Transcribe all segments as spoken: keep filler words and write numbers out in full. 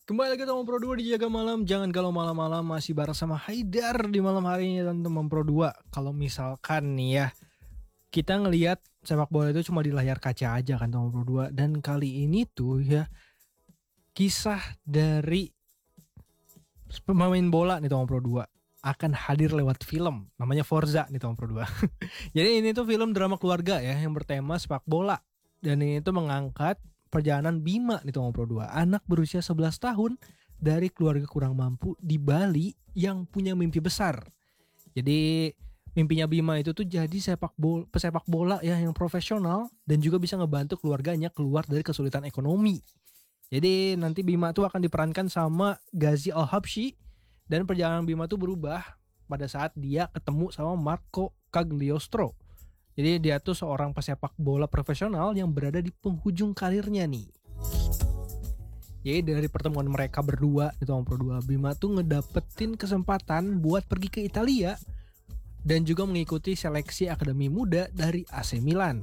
Kembali lagi sama Pro dua di Jaga Malam. Jangan kalau malam-malam masih bareng sama Haidar di malam hari ini teman-teman Pro dua. Kalau misalkan nih ya, kita ngelihat sepak bola itu cuma di layar kaca aja kan teman Pro dua. Dan kali ini tuh ya, kisah dari pemain bola nih teman Pro dua akan hadir lewat film. Namanya Forza nih teman Pro dua. Jadi ini tuh film drama keluarga ya yang bertema sepak bola. Dan ini tuh mengangkat perjalanan Bima nih Tomo Pro dua, anak berusia sebelas tahun dari keluarga kurang mampu di Bali yang punya mimpi besar. Jadi mimpinya Bima itu tuh jadi sepak bola, pesepak bola ya yang profesional dan juga bisa ngebantu keluarganya keluar dari kesulitan ekonomi. Jadi nanti Bima tuh akan diperankan sama Ghazi Al-Habsyi dan perjalanan Bima tuh berubah pada saat dia ketemu sama Marco Cagliostro. Jadi dia tuh seorang pesepak bola profesional yang berada di penghujung karirnya nih. Jadi dari pertemuan mereka berdua di Tomo Pro dua, Bima tuh ngedapetin kesempatan buat pergi ke Italia dan juga mengikuti seleksi akademi muda dari A C Milan.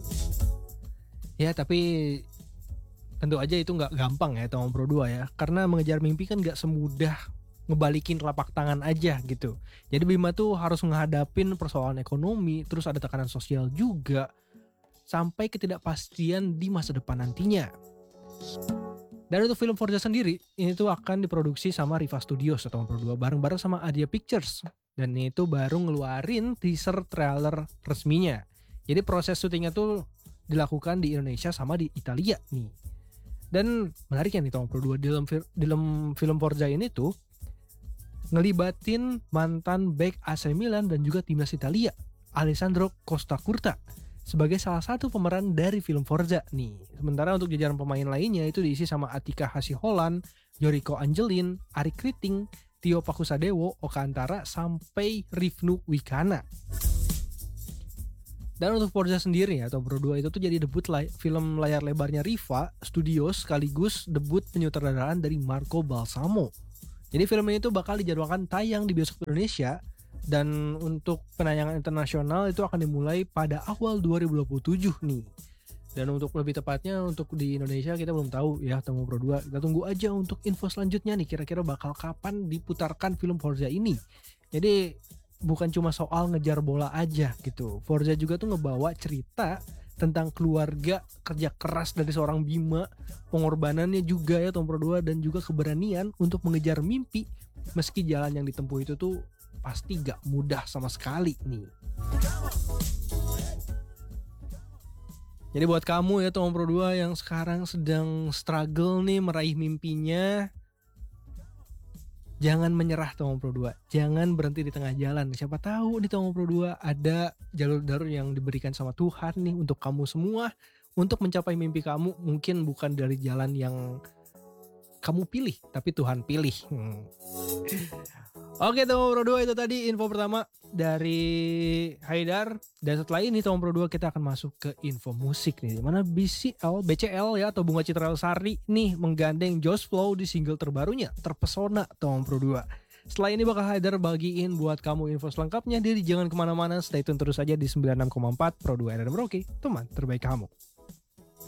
Ya tapi tentu aja itu gak gampang ya Tomo Pro dua ya, karena mengejar mimpi kan gak semudah ngebalikin telapak tangan aja gitu. Jadi Bima tuh harus menghadapin persoalan ekonomi, terus ada tekanan sosial juga, sampai ketidakpastian di masa depan nantinya. Dan untuk film Forza sendiri, ini tuh akan diproduksi sama Riva Studios atau Pro dua bareng-bareng sama Adia Pictures. Dan ini tuh baru ngeluarin teaser trailer resminya. Jadi proses syutingnya tuh dilakukan di Indonesia sama di Italia nih. Dan menariknya nih Tomo Pro dua, di dalam, di dalam film Forza ini tuh ngelibatin mantan bek A C Milan dan juga timnas Italia, Alessandro Costa Curta, sebagai salah satu pemeran dari film Forza nih. Sementara untuk jajaran pemain lainnya itu diisi sama Atika Hasiholan, Yoriko Angelin, Ari Kriting, Tio Pakusadewo, Oka Antara, sampai Rifnu Wikana. Dan untuk Forza sendiri atau Pro dua itu tuh jadi debut lay- film layar lebarnya Riva Studios sekaligus debut penyutradaraan dari Marco Balsamo. Jadi film ini tuh bakal dijadwalkan tayang di bioskop Indonesia dan untuk penayangan internasional itu akan dimulai pada awal dua ribu dua puluh tujuh nih. Dan untuk lebih tepatnya untuk di Indonesia kita belum tahu ya Tomo Pro dua. Kita tunggu aja untuk info selanjutnya nih, kira-kira bakal kapan diputarkan film Forza ini. Jadi bukan cuma soal ngejar bola aja gitu. Forza juga tuh ngebawa cerita tentang keluarga, kerja keras dari seorang Bima, pengorbanannya juga ya Tomo Pro dua, dan juga keberanian untuk mengejar mimpi meski jalan yang ditempuh itu tuh pasti gak mudah sama sekali nih. Jadi buat kamu ya Tomo Pro dua yang sekarang sedang struggle nih meraih mimpinya, jangan menyerah Tomo Pro dua. Jangan berhenti di tengah jalan. Siapa tahu di Tomo Pro dua ada jalur-jalur yang diberikan sama Tuhan nih untuk kamu semua untuk mencapai mimpi kamu. Mungkin bukan dari jalan yang kamu pilih, tapi Tuhan pilih. Hmm. Oke Tomo Pro dua, itu tadi info pertama dari Haidar. Dan setelah ini Tomo Pro dua kita akan masuk ke info musik nih, dimana B C L, B C L ya atau Bunga Citra Lestari nih menggandeng Josh Flow di single terbarunya Terpesona Tomo Pro dua. Setelah ini bakal Haidar bagiin buat kamu info selengkapnya. Jadi jangan kemana-mana, stay tune terus aja di sembilan puluh enam koma empat Pro dua R M Rocky, teman terbaik kamu.